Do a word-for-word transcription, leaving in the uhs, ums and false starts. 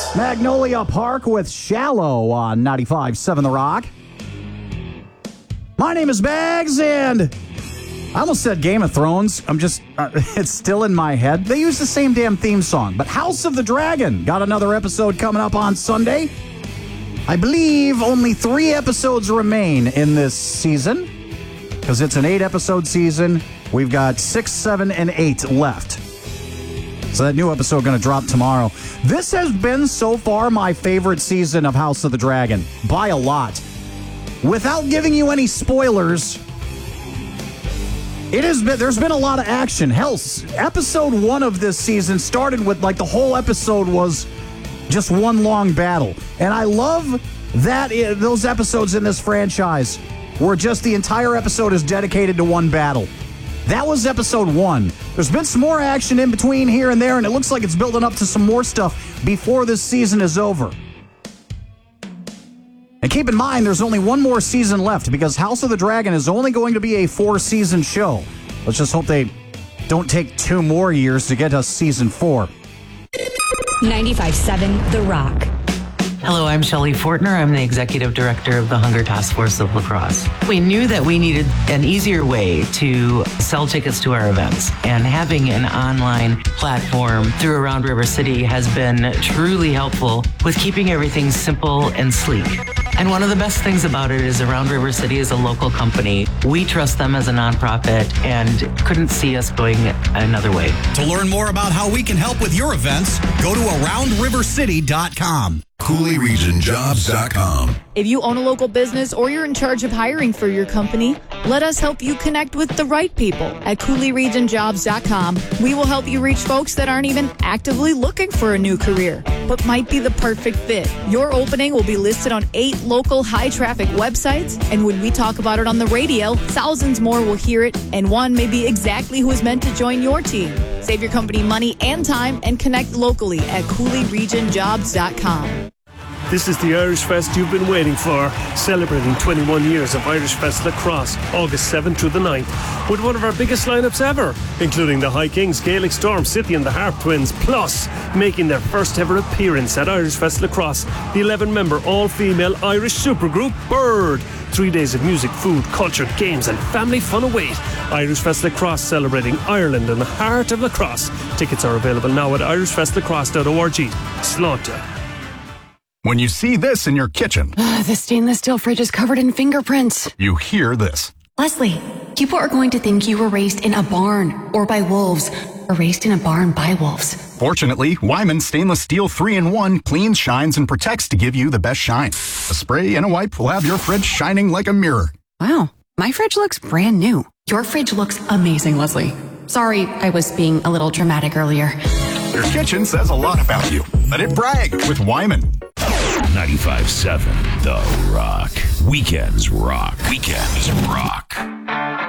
Magnolia Park with Shallow on ninety-five point seven The Rock. My name is Bags, and I almost said Game of Thrones. I'm just, uh, it's still in my head. They use the same damn theme song, but House of the Dragon got another episode coming up on Sunday. I believe only three episodes remain in this season, because it's an eight-episode season. We've got six, seven, and eight left. So that new episode going to drop tomorrow. This has been so far my favorite season of House of the Dragon, by a lot. Without giving you any spoilers, it has been, there's been a lot of action. Hell, episode one of this season started with, like, the whole episode was just one long battle. And I love that it, those episodes in this franchise where just the entire episode is dedicated to one battle. That was episode one. There's been some more action in between here and there, and it looks like it's building up to some more stuff before this season is over. And keep in mind, there's only one more season left because House of the Dragon is only going to be a four-season show. Let's just hope they don't take two more years to get us season four. ninety-five point seven The Rock. Hello, I'm Shelley Fortner. I'm the Executive Director of the Hunger Task Force of La Crosse. We knew that we needed an easier way to sell tickets to our events, and having an online platform through Around River City has been truly helpful with keeping everything simple and sleek. And one of the best things about it is Around River City is a local company. We trust them as a nonprofit and couldn't see us going another way. To learn more about how we can help with your events, go to around river city dot com. Cooley Region Jobs dot com. If you own a local business or you're in charge of hiring for your company, let us help you connect with the right people at Cooley Region Jobs dot com. We will help you reach folks that aren't even actively looking for a new career, but might be the perfect fit. Your opening will be listed on eight local high-traffic websites, and when we talk about it on the radio, thousands more will hear it, and one may be exactly who is meant to join your team. Save your company money and time and connect locally at Cooley Region Jobs dot com. This is the Irish Fest you've been waiting for, celebrating twenty-one years of Irish Fest La Crosse, August seventh through the ninth, with one of our biggest lineups ever, including the High Kings, Gaelic Storm, City and the Harp Twins, plus making their first ever appearance at Irish Fest La Crosse, the eleven-member all-female Irish supergroup Bird. Three days of music, food, culture, games and family fun await. Irish Fest La Crosse, celebrating Ireland in the heart of La Crosse. Tickets are available now at irish fest la crosse dot org. Slaughter. When you see this in your kitchen, Uh, the stainless steel fridge is covered in fingerprints. you hear this. Leslie, people are going to think you were raised in a barn or by wolves, or raised in a barn by wolves. Fortunately, Wyman Stainless Steel three in one cleans, shines, and protects to give you the best shine. A spray and a wipe will have your fridge shining like a mirror. Wow, my fridge looks brand new. Your fridge looks amazing, Leslie. Sorry, I was being a little dramatic earlier. Your kitchen says a lot about you. Let it brag with Wyman. ninety-five point seven The Rock. Weekends rock. Weekends rock.